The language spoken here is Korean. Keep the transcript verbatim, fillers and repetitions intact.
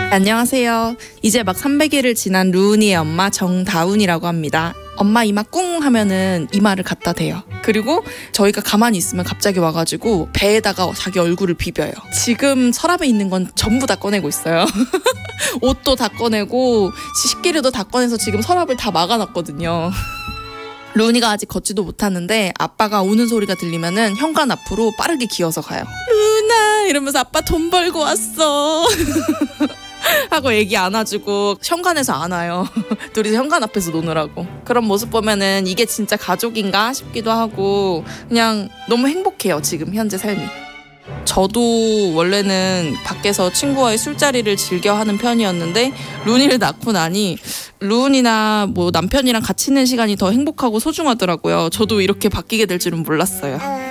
안녕하세요. 이제 막 삼백 일을 지난 루은이의 엄마 정다운이라고 합니다. 엄마 이마 꿍 하면은 이마를 갖다 대요. 그리고 저희가 가만히 있으면 갑자기 와가지고 배에다가 자기 얼굴을 비벼요. 지금 서랍에 있는 건 전부 다 꺼내고 있어요. 옷도 다 꺼내고 식기류도 다 꺼내서 지금 서랍을 다 막아놨거든요. 루은이가 아직 걷지도 못하는데 아빠가 우는 소리가 들리면은 현관 앞으로 빠르게 기어서 가요. 루은아 이러면서 아빠 돈 벌고 왔어. 하고 애기 안아주고 현관에서 안아요. 둘이서 현관 앞에서 노느라고. 그런 모습 보면은 이게 진짜 가족인가 싶기도 하고 그냥 너무 행복해요. 지금 현재 삶이. 저도 원래는 밖에서 친구와의 술자리를 즐겨 하는 편이었는데 루은이를 낳고 나니 루은이나 뭐 남편이랑 같이 있는 시간이 더 행복하고 소중하더라고요. 저도 이렇게 바뀌게 될 줄은 몰랐어요.